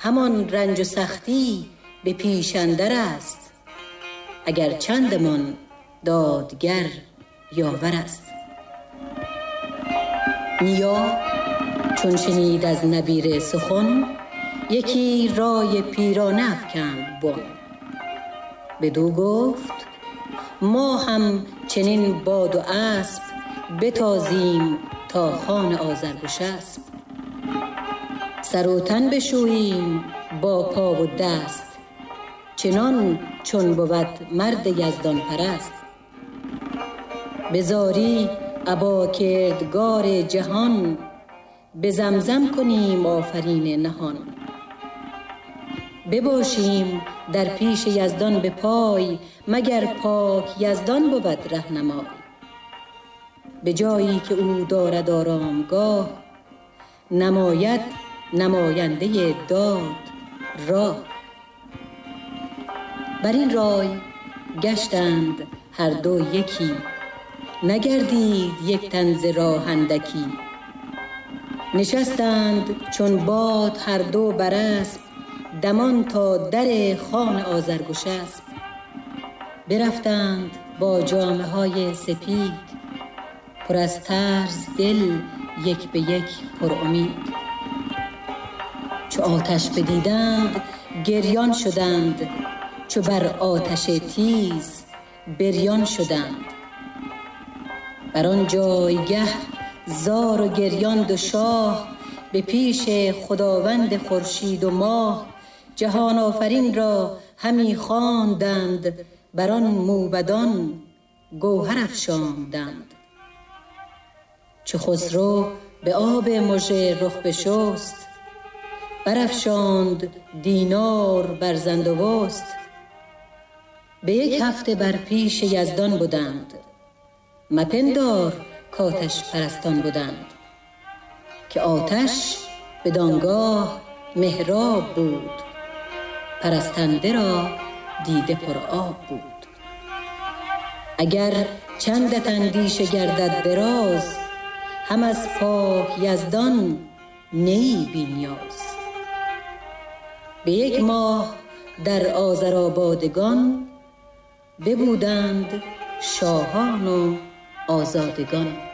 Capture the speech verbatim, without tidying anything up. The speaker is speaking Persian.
همان رنج و سختی به پیش اندر است، اگر چندمان دادگر یاور است. نیا چون شنید از نبیره سخن، یکی رای پیرانه افکند بن. بدو گفت ما هم چنین باد و اسب، بتازیم تا خوان آذرگشسپ. سر و تن بشوییم با پا و دست، چنان چون بود مرد یزدان پرست. بزاری ابا کردگار جهان، به زمزم کنیم آفرین نهان. بباشیم در پیش یزدان به پای، مگر پاک یزدان بود رهنمای. به جایی که او دارد آرامگاه، نماید نماینده داد راه. بر این رای گشتند هر دو یکی، نگردید یک تن ز راه اندکی. نشستند چون باد هر دو بر اسب، دمان تا در خوان آذرگشسپ. برفتند با جامه های سپید، پر از ترس دل یک به یک پر امید. چو آتش بدیدند گریان شدند، چو بر آتش تیز بریان شدند. بر آن جایگه زار و گریان دو شاه، به پیش خداوند خورشید و ماه. جهان آفرین را همی خواندند، بر آن موبدان گوهر افشاندند. چو خسرو به آب مژه رخ بشست، برافشاند دینار بر زند و وست. به یک هفته بر پیش یزدان بودند، مپندار کآتش پرستان بودند. که آتش بدانگاه محراب بود، پرستنده را دیده پر آب بود. اگر چندت اندیشه گردد دراز، هم از پاک یزدان نیی بی نیاز. به یک ماه در آذرآبادگان، ببودند شاهان و آزادگان.